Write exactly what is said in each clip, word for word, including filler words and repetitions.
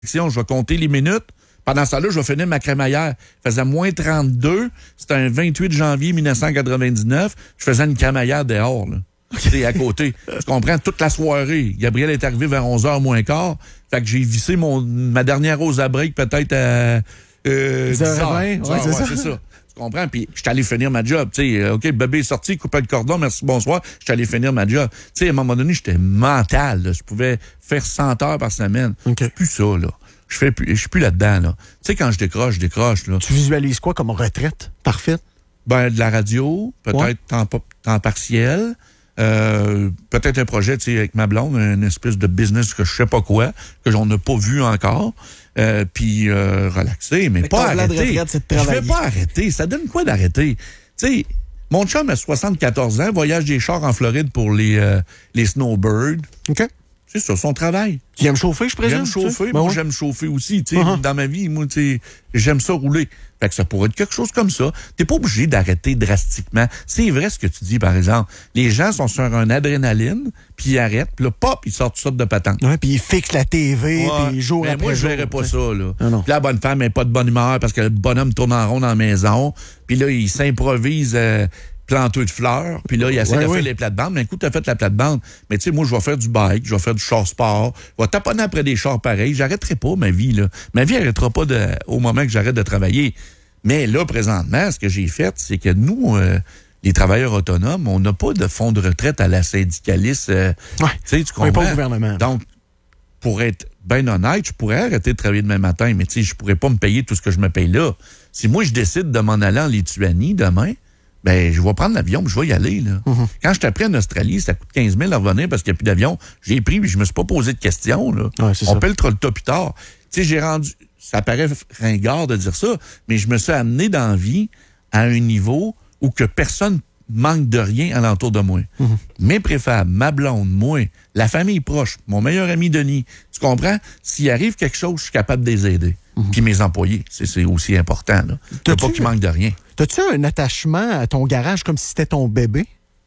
je vais compter les minutes. Pendant ça, là, je vais finir ma crémaillère. Il faisait moins trente-deux. C'était un vingt-huit janvier mille neuf cent quatre-vingt-dix-neuf. Je faisais une crémaillère dehors, là. Okay. À côté. Tu comprends? Toute la soirée. Gabriel est arrivé vers onze heures moins quart. Fait que j'ai vissé mon, ma dernière rose à break peut-être à euh, dix heures. Ouais, ouais, c'est, ouais, ça. c'est ça. Tu comprends? Puis je suis allé finir ma job. Tu sais, OK, bébé est sorti, coupé le cordon, merci, bonsoir. Je suis allé finir ma job. Tu sais, à un moment donné, j'étais mental. Là. Je pouvais faire cent heures par semaine. Okay. Plus ça, là. Je fais plus, je suis plus là-dedans, là. Tu sais, quand je décroche, je décroche, là. Tu visualises quoi comme retraite parfaite? Ben, de la radio, peut-être ouais. temps, temps partiel. Euh, peut-être un projet, tu sais, avec ma blonde, une espèce de business que je sais pas quoi, que j'en ai pas vu encore. Euh, puis euh, relaxer, mais, mais pas arrêter. Je vais pas arrêter. Ça donne quoi d'arrêter? Tu sais, mon chum a soixante-quatorze ans, voyage des chars en Floride pour les, euh, les snowbirds. OK. C'est ça, son travail. Tu aimes chauffer, je présume? J'aime chauffer, moi, ben ouais. j'aime chauffer aussi. Tu sais, uh-huh. Dans ma vie, moi, tu sais, j'aime ça rouler. Fait que ça pourrait être quelque chose comme ça. T'es pas obligé d'arrêter drastiquement. C'est vrai ce que tu dis, par exemple. Les gens sont sur un adrénaline, puis ils arrêtent, puis là, pop, ils sortent toutes sortes de patentes. Ouais, puis ils fixent la T V, ouais. Puis jour mais après moi, jour. je verrais pas ça, là. Ah non. Puis la bonne femme n'est pas de bonne humeur parce que le bonhomme tourne en rond dans la maison. Puis là, il s'improvise... Euh, planteux de fleurs, puis là, il essaie ouais, de ouais. faire les plates-bandes. Mais écoute, tu as fait la plate-bande. Mais tu sais, moi, je vais faire du bike, je vais faire du char sport, je vais taponner après des chars pareils. J'arrêterai pas ma vie, là. Ma vie n'arrêtera pas de, au moment que j'arrête de travailler. Mais là, présentement, ce que j'ai fait, c'est que nous, euh, les travailleurs autonomes, on n'a pas de fonds de retraite à la syndicaliste. Euh, ouais. Tu sais, tu comprends? On n'est pas au gouvernement. Donc, pour être bien honnête, je pourrais arrêter de travailler demain matin, mais tu sais, je pourrais pas me payer tout ce que je me paye là. Si moi, je décide de m'en aller en Lituanie demain, ben, je vais prendre l'avion, puis je vais y aller, là. Mm-hmm. Quand je t'ai pris en Australie, ça coûte quinze mille à revenir parce qu'il n'y a plus d'avion. J'ai pris, puis je me suis pas posé de questions, là. Ouais, c'est On ça. paie le tas plus tard. Tu sais, j'ai rendu, ça paraît ringard de dire ça, mais je me suis amené dans la vie à un niveau où que personne manque de rien alentour de moi. Mm-hmm. Mes préférables, ma blonde, moi, la famille proche, mon meilleur ami Denis, tu comprends? S'il arrive quelque chose, je suis capable de les aider. Mm-hmm. Puis mes employés, c'est, c'est aussi important, là. T'as pas qu'ils manquent de rien. T'as-tu un attachement à ton garage comme si c'était ton bébé?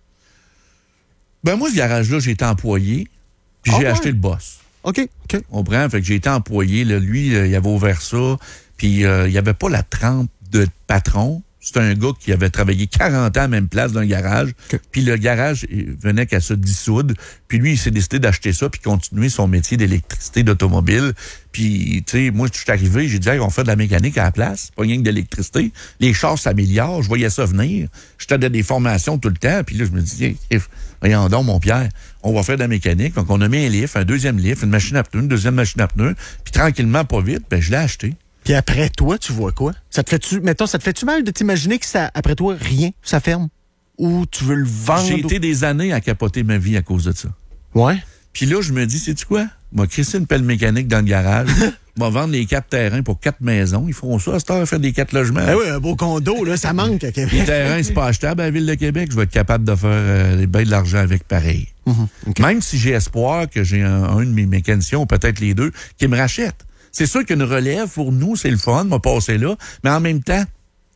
Ben moi, ce garage-là, j'ai été employé, puis oh, j'ai ouais. acheté le boss. OK, OK. On prend, fait que j'ai été employé, là, lui, euh, il avait ouvert ça, puis euh, il n'y avait pas la trempe de patron. C'était un gars qui avait travaillé quarante ans à la même place dans le garage. Okay. Puis le garage il venait qu'à se dissoudre. Puis lui, il s'est décidé d'acheter ça puis continuer son métier d'électricité d'automobile. Puis, tu sais, moi, je suis arrivé, j'ai dit, hey, on fait de la mécanique à la place, pas rien que de l'électricité. Les chars s'améliorent, je voyais ça venir. J'étais dans des formations tout le temps. Puis là, je me disais, hey, voyons donc, mon Pierre, on va faire de la mécanique. Donc, on a mis un lift, un deuxième lift, une machine à pneus, une deuxième machine à pneus. Puis tranquillement, pas vite, ben je l'ai acheté. Puis après toi, tu vois quoi? Ça te fait-tu, mettons, ça te fait-tu mal de t'imaginer que ça, après toi, rien, ça ferme? Ou tu veux le vendre? J'ai été des années à capoter ma vie à cause de ça. Ouais. Puis là, je me dis, sais-tu quoi? Moi, crisser une pelle mécanique dans le garage. Moi, vendre les quatre terrains pour quatre maisons. Ils font ça à cette heure, faire des quatre logements. Eh oui, un beau condo, là, ça manque à Québec. Les terrains, c'est pas achetable à la Ville de Québec. Je vais être capable de faire euh, bien de l'argent avec pareil. Mm-hmm. Okay. Même si j'ai espoir que j'ai un, un de mes mécaniciens, ou peut-être les deux, qui me rachètent. C'est sûr qu'une relève, pour nous, c'est le fun, m'a passé là. Mais en même temps,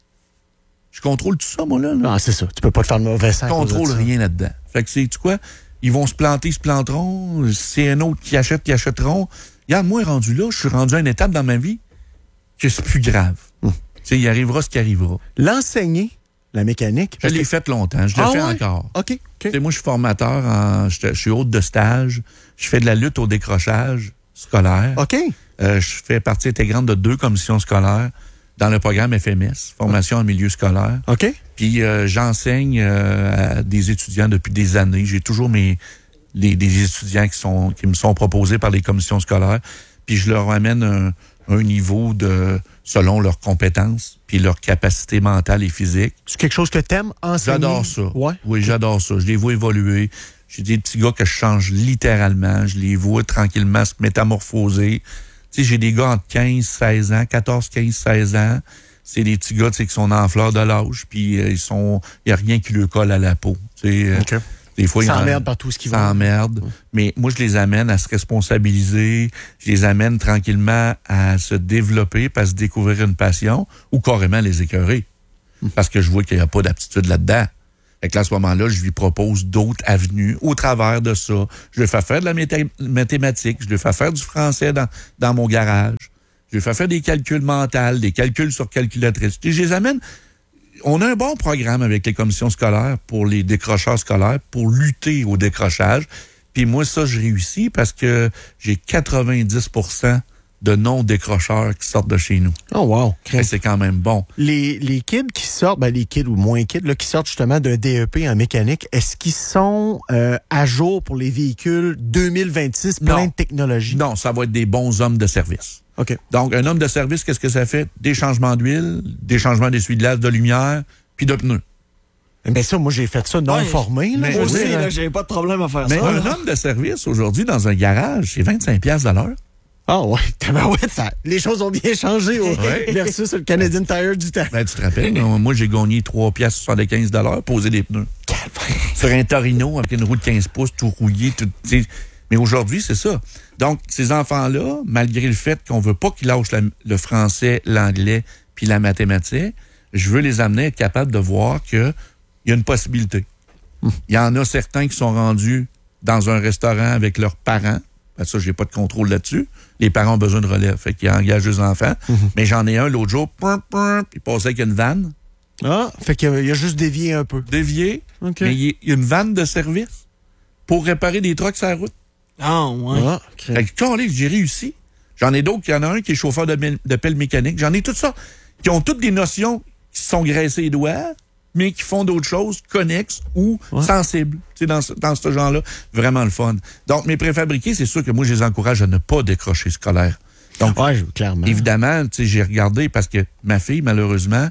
je contrôle tout ça, moi, là. là. Ah, c'est ça. Tu peux pas te faire de mauvais sang. Je contrôle rien là-dedans. Fait que c'est, tu quoi? Ils vont se planter, ils se planteront. C'est un autre qui achète, qui achèteront. Regarde, moi, rendu là, je suis rendu à une étape dans ma vie que c'est plus grave. Hum. Tu sais, il arrivera ce qui arrivera. L'enseigner, la mécanique. Je l'ai que... fait longtemps. Je le ah, fais ouais? encore. OK. okay. Tu sais, moi, je suis formateur, en, je, je suis hôte de stage. Je fais de la lutte au décrochage scolaire. OK. Euh, je fais partie intégrante de deux commissions scolaires dans le programme F M S, formation en milieu scolaire. OK. Puis euh, j'enseigne euh, à des étudiants depuis des années. J'ai toujours mes les, des étudiants qui sont qui me sont proposés par les commissions scolaires. Puis je leur amène un, un niveau de selon leurs compétences puis leur capacité mentale et physique. C'est quelque chose que t'aimes enseigner? J'adore ça. Ouais. Oui, j'adore ça. Je les vois évoluer. J'ai des petits gars que je change littéralement. Je les vois tranquillement se métamorphoser. Tu sais, j'ai des gars entre quinze, seize ans, quatorze, quinze, seize ans. C'est des petits gars, tu sais, qui sont en fleur de l'âge, puis euh, ils sont, il y a rien qui leur colle à la peau. Tu sais, euh, okay. Des fois, ils s'emmerdent par tout ce qu'ils vont. S'emmerdent. Ouais. Mais moi, je les amène à se responsabiliser. Je les amène tranquillement à se développer, à se découvrir une passion, ou carrément les écœurer. Hum. Parce que je vois qu'il n'y a pas d'aptitude là-dedans. Fait que là, à ce moment-là, je lui propose d'autres avenues au travers de ça. Je lui fais faire de la méta- mathématique, je lui fais faire du français dans, dans mon garage. Je lui fais faire des calculs mentaux, des calculs sur calculatrice. Et je les amène. On a un bon programme avec les commissions scolaires pour les décrocheurs scolaires pour lutter au décrochage. Puis moi, ça, je réussis parce que j'ai quatre-vingt-dix pour cent de non-décrocheurs qui sortent de chez nous. Oh wow! Et c'est quand même bon. Les, les kids qui sortent, ben les kids ou moins kids, là, qui sortent justement d'un D E P en mécanique, est-ce qu'ils sont euh, à jour pour les véhicules deux mille vingt-six, plein Non. de technologies? Non, ça va être des bons hommes de service. OK. Donc, un homme de service, qu'est-ce que ça fait? Des changements d'huile, des changements d'essuie-glace, de lumière, puis de pneus. Mais ça, moi, j'ai fait ça non Ouais, formé. Là, mais Moi je veux aussi, dire, là, j'ai pas de problème à faire Mais ça. un là. homme de service, aujourd'hui, dans un garage, c'est vingt-cinq piastres de l'heure. Ah ouais, tabarouette, ça, les choses ont bien changé au, Ouais. versus le Canadian Tire du temps. Ben, tu te rappelles, non? Moi, j'ai gagné trois piastres soixante-quinze de l'heure, poser des pneus. Sur un Torino, avec une roue de quinze pouces, tout rouillé, tout, tu sais. Mais aujourd'hui, c'est ça. Donc, ces enfants-là, malgré le fait qu'on veut pas qu'ils lâchent la- le français, l'anglais, puis la mathématique, je veux les amener à être capables de voir qu'il y a une possibilité. Il y en a certains qui sont rendus dans un restaurant avec leurs parents. Ben ça, j'ai pas de contrôle là-dessus. Les parents ont besoin de relève. Fait qu'ils engagent les enfants. Mais j'en ai un l'autre jour, pum, pum, il passait avec une vanne, Ah, fait qu'il a, il a juste dévié un peu. dévié, OK. mais il y a une vanne de service pour réparer des trucks sur la route. Ah, ouais. Ah, OK. Fait que, quand j'ai réussi. J'en ai d'autres. Il y en a un qui est chauffeur de, mel- de pelle mécanique. J'en ai tout ça. Qui ont toutes des notions qui se sont graissées les doigts, mais qui font d'autres choses connexes ou Ouais. sensibles. Tu sais, dans ce, dans ce genre-là. Vraiment le fun. Donc, mes préfabriqués, c'est sûr que moi, je les encourage à ne pas décrocher scolaire. Donc, Ouais, je- clairement. évidemment, tu sais, j'ai regardé parce que ma fille, malheureusement,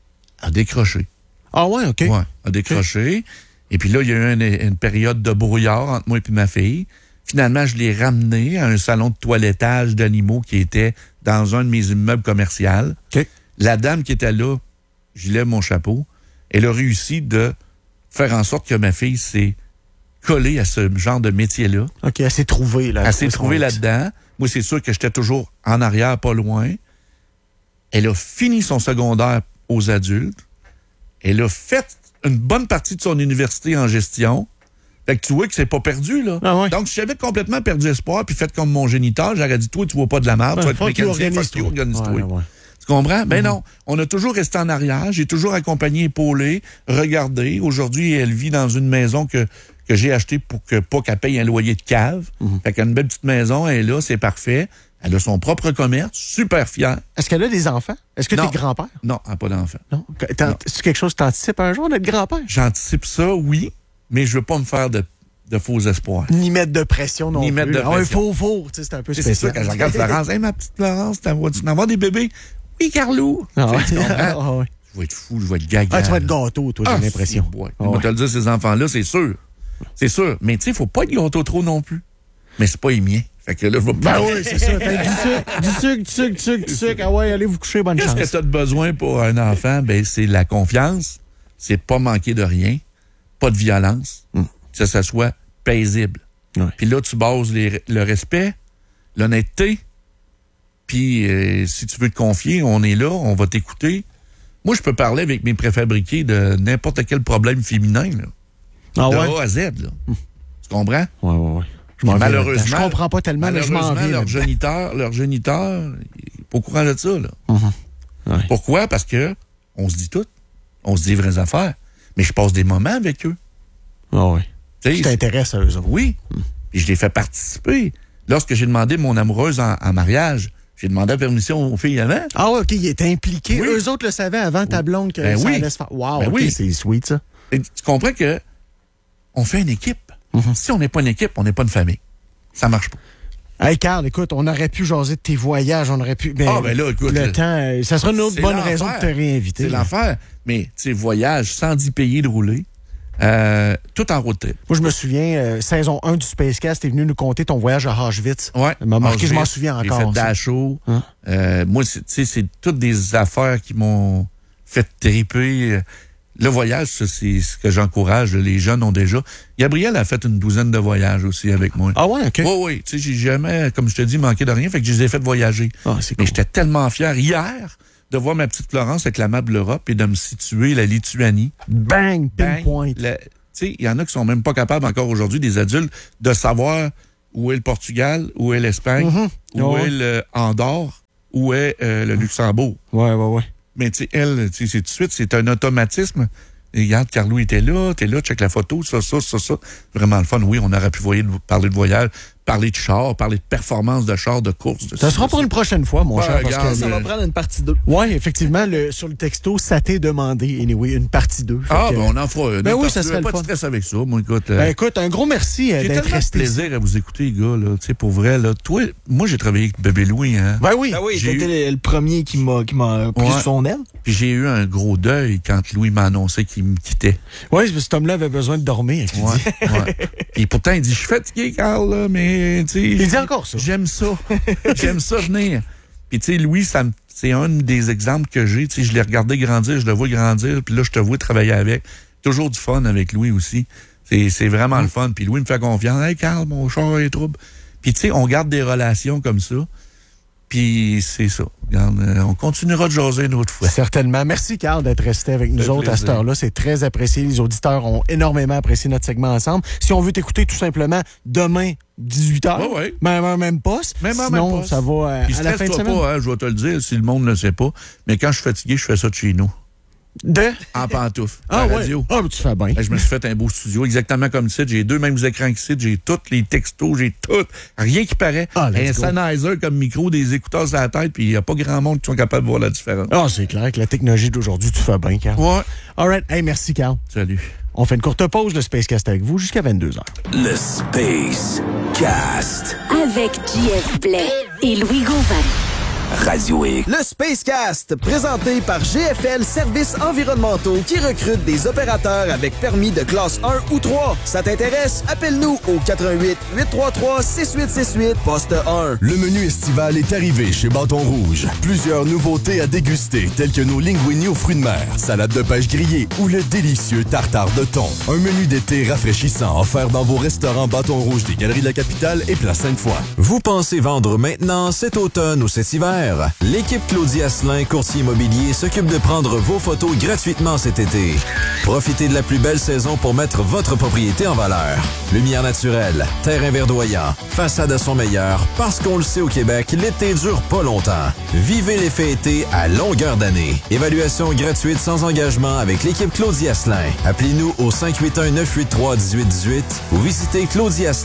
a décroché. Ah ouais, OK. Ouais, a décroché. Et puis là, il y a eu une, une période de brouillard entre moi et puis ma fille. Finalement, je l'ai ramenée à un salon de toilettage d'animaux qui était dans un de mes immeubles commerciaux. OK. La dame qui était là, je lève mon chapeau, elle a réussi de faire en sorte que ma fille s'est collée à ce genre de métier-là. OK, elle s'est trouvée, là. Elle s'est trouvée là-dedans. Moi, c'est sûr que j'étais toujours en arrière, pas loin. Elle a fini son secondaire aux adultes. Elle a fait une bonne partie de son université en gestion. Fait que tu vois que c'est pas perdu, là. Ah ouais. Donc, si j'avais complètement perdu espoir puis fait comme mon géniteur, j'aurais dit, toi, tu vois pas de la merde, tu vas être Fuck you, mécanicien, fuck organise-toi. you, organise-toi. Ouais, ouais. Tu comprends? Ben non. On a toujours resté en arrière. J'ai toujours accompagné, épaulé, regardé. Aujourd'hui, elle vit dans une maison que, que j'ai achetée pour que pas qu'elle paye un loyer de cave. Fait qu'elle a une belle petite maison, elle est là, c'est parfait. Elle a son propre commerce, super fière. Est-ce qu'elle a des enfants? Est-ce que Non. t'es grand-père? Non, elle n'a pas d'enfant. Non. T'an- C'est quelque chose que t'anticipes un jour d'être grand-père? J'anticipe ça, oui, mais je veux pas me faire de, de faux espoirs. Ni mettre de pression non Ni plus. mettre de Ah ouais, pression. faux, faux. Tu sais, c'est un peu Tu sais, c'est spécial. ça, quand je regarde Florence, hey, ma petite Florence, t'en vas-tu en avoir des bébés? Oui, Carlou. Ah ouais. Tu sais, tu comprends? Ah ouais. Je vais être fou, je vais être gaga. Ah, tu vas être gâteau, toi, j'ai Ah, l'impression. c'est- ouais. Ah On va ouais. te le dire, ces enfants-là, c'est sûr. C'est sûr. Mais tu sais, il faut pas être gâteau trop non plus. Mais c'est pas les miens. Fait que là, je vais Ben pas. oui, c'est ça. T'as du sucre, du sucre, du sucre, du sucre, du sucre. Ah ouais, allez vous coucher, bonne Qu'est-ce chance. que tu as de besoin pour un enfant? Ben, c'est la confiance. C'est pas manquer de rien. Pas de violence. Que ça soit paisible. Ouais. Puis là, tu bases les- le respect, l'honnêteté. Puis euh, si tu veux te confier, on est là, on va t'écouter. Moi, je peux parler avec mes préfabriqués de n'importe quel problème féminin, là. Ah de ouais? A à Z, là. Tu comprends? Ouais, ouais, ouais. Je m'en viens Malheureusement, là-dedans. Je comprends pas tellement, mais je m'en malheureusement, viens. leur là-dedans. géniteur, leur géniteur, il est pas au courant de ça, là. Ouais. Pourquoi? Parce que on se dit tout. On se dit les vraies affaires. Mais je passe des moments avec eux. Ah ouais. Tu sais, Tu t'intéresses à eux autres. oui. Puis je les fais participer. Lorsque j'ai demandé mon amoureuse en, en mariage, j'ai demandé la permission aux filles avant. Ah ouais, OK, ils étaient impliqués. Oui. Eux autres le savaient avant ta blonde que Ben ça oui. allait se faire. Wow, Ben OK, oui. c'est sweet, ça. Et tu comprends que on fait une équipe. Mm-hmm. Si on n'est pas une équipe, on n'est pas une famille. Ça marche pas. Hey, Carl, écoute, on aurait pu jaser de tes voyages, on aurait pu... Ben, Ah, ben là, écoute, Le le- temps, euh, ça serait une autre C'est bonne l'enfer. raison de te réinviter. C'est là. l'enfer. Mais, tu sais, voyage sans y payer de rouler, euh, tout en road trip. Moi, je me souviens, euh, saison un du Spacecast, t'es venu nous conter ton voyage à Auschwitz. Ouais. Ça m'a marqué, je m'en Auschwitz, souviens J'ai encore. fait ça. Dachau. Hein? Euh, moi, c'est- tu sais, c'est toutes des affaires qui m'ont fait triper. Le voyage, ça, c'est ce que j'encourage. Les jeunes ont déjà. Gabriel a fait une douzaine de voyages aussi avec moi. Ah ouais, OK. Oui, oui. Tu sais, j'ai jamais, comme je te dis, manqué de rien. Fait que je les ai fait voyager. Ah, c'est Mais cool. j'étais tellement fier. Hier, de voir ma petite Florence avec la map de l'Europe et de me situer la Lituanie. Bang! Bang, Pinpoint. la- Tu sais, il y en a qui sont même pas capables encore aujourd'hui, des adultes, de savoir où est le Portugal, où est l'Espagne, Mhm. où Ouais. est le Andorre, où est euh, le Luxembourg. Ouais, ouais, ouais. Mais tu sais, elle, tu sais, c'est tout de suite, c'est un automatisme. Et regarde, Carlo était là, t'es là, check la photo, ça, ça, ça, ça. Vraiment le fun. Oui, on aurait pu voyer, parler de voyage, parler de char, parler de performance de char, de course. De Ça sera pour une prochaine fois, mon Ouais, cher. Parce regarde, que, Ça va euh, prendre une partie deux. ouais, effectivement, le, sur le texto, ça t'est demandé. Anyway, une partie deux. Fait Ah, que- ben on en fera une. Ben oui, Parce ça que serait le pas fun. de stress avec ça. Moi, écoute, euh, Ben écoute, un gros merci euh, j'ai d'être tellement de resté ici. plaisir à vous écouter, les gars, là. Tu sais, pour vrai, là. Toi, moi, j'ai travaillé avec Bébé Louis, hein. Ben oui. Ah oui, J'ai t'étais le, le premier qui m'a qui m'a pris Ouais. sous son aile. Puis j'ai eu un gros deuil quand Louis m'a annoncé qu'il me quittait. Oui, parce que cet homme-là avait besoin de dormir. tu Ouais, dis. ouais. Puis pourtant, il dit, je suis fatigué, Carl, là, mais, tu sais. Il dit encore ça. J'aime ça. J'aime ça venir. Puis, tu sais, Louis, ça me- c'est un des exemples que j'ai. Tu sais, je l'ai regardé grandir, je le vois grandir, puis là, je te vois travailler avec. Toujours du fun avec Louis aussi. C'est, c'est vraiment le fun. Puis Louis me fait confiance. Hey, Carl, mon char est trouble. Puis, tu sais, on garde des relations comme ça. Puis, c'est ça. Regarde, euh, on continuera de jaser une autre fois. Certainement. Merci, Carl, d'être resté avec nous fait autres à cette plaisir. heure-là. C'est très apprécié. Les auditeurs ont énormément apprécié notre segment ensemble. Si on veut t'écouter tout simplement demain, dix-huit heures, Ouais, ouais. même heure, même poste. Même heure, Sinon, même poste. ça va euh, Puis, à la fin de stresse-toi semaine. pas, hein, je vais te le dire, si le monde ne le sait pas. Mais quand je suis fatigué, je fais ça de chez nous. De? En pantoufle. Ah à la ouais. radio. Ah, mais tu fais bien. Ben, je me suis fait un beau studio, exactement comme ça. J'ai deux mêmes écrans ici, j'ai tous les textos, j'ai tout. Rien qui paraît. Ah, un let's go. Sennheiser comme micro, des écouteurs sur la tête, puis il n'y a pas grand monde qui sont capables de voir la différence. Ah, c'est clair que la technologie d'aujourd'hui, tu fais bien, Carl. Ouais. All right. Hey, merci, Carl. Salut. On fait une courte pause, le Spacecast avec vous, jusqu'à vingt-deux heures. Le Space Cast. Avec J F Blais et Louis Gauvin. Radio X. Le Spacecast, présenté par G F L Services environnementaux qui recrute des opérateurs avec permis de classe un ou trois. Ça t'intéresse? Appelle-nous au quatre-un-huit, huit trois trois, six huit six huit, poste un. Le menu estival est arrivé chez Bâton Rouge. Plusieurs nouveautés à déguster, telles que nos linguini aux fruits de mer, salade de pêche grillée ou le délicieux tartare de thon. Un menu d'été rafraîchissant offert dans vos restaurants Bâton Rouge des Galeries de la Capitale et Place Sainte-Foy. Vous pensez vendre maintenant, cet automne ou cet hiver? L'équipe Claudie Asselin, courtier immobilier, s'occupe de prendre vos photos gratuitement cet été. Profitez de la plus belle saison pour mettre votre propriété en valeur. Lumière naturelle, terrain verdoyant, façade à son meilleur, parce qu'on le sait au Québec, l'été dure pas longtemps. Vivez l'effet été à longueur d'année. Évaluation gratuite sans engagement avec l'équipe Claudie Asselin. Appelez-nous au cinq huit un, neuf huit trois, un huit un huit ou visitez claudie asselin